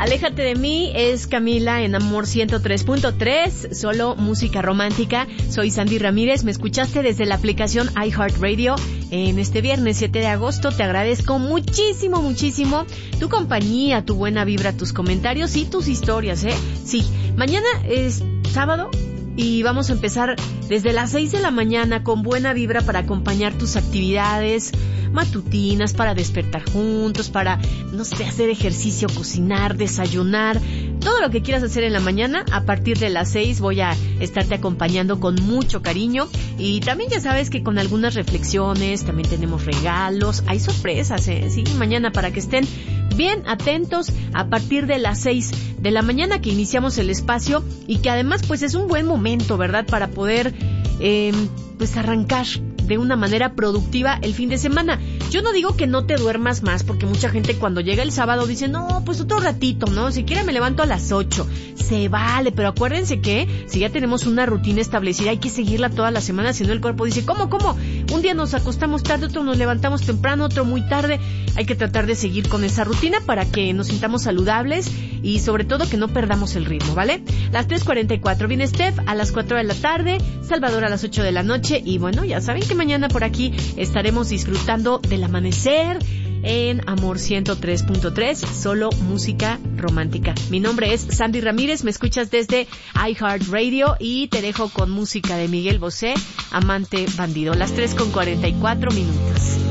Aléjate de mí es Camila en Amor 103.3, solo música romántica. Soy Sandy Ramírez, me escuchaste desde la aplicación iHeartRadio en este viernes 7 de agosto. Te agradezco muchísimo, muchísimo tu compañía, tu buena vibra, tus comentarios y tus historias, ¿eh? Sí, mañana es sábado y vamos a empezar desde las 6 de la mañana con buena vibra para acompañar tus actividades matutinas, para despertar juntos, para, no sé, hacer ejercicio, cocinar, desayunar, todo lo que quieras hacer en la mañana. A partir de las 6 voy a estarte acompañando con mucho cariño y también ya sabes que con algunas reflexiones, también tenemos regalos, hay sorpresas, sí, mañana para que estén bien atentos a partir de las 6 de la mañana que iniciamos el espacio y que además pues es un buen momento, ¿verdad? Para poder pues arrancar de una manera productiva el fin de semana. Yo no digo que no te duermas más, porque mucha gente cuando llega el sábado dice, no, pues otro ratito, ¿no? Si quiere me levanto a las 8. Se vale, pero acuérdense que si ya tenemos una rutina establecida hay que seguirla toda la semana, si no el cuerpo dice, ¿cómo? Un día nos acostamos tarde, otro nos levantamos temprano, otro muy tarde. Hay que tratar de seguir con esa rutina para que nos sintamos saludables y sobre todo que no perdamos el ritmo, ¿vale? Las 3:44 viene Steph, a las 4 de la tarde, Salvador a las 8 de la noche y bueno, ya saben que mañana por aquí estaremos disfrutando del amanecer en Amor 103.3, solo música romántica. Mi nombre es Sandy Ramírez, me escuchas desde iHeartRadio y te dejo con música de Miguel Bosé, Amante Bandido. Las 3:44 minutos.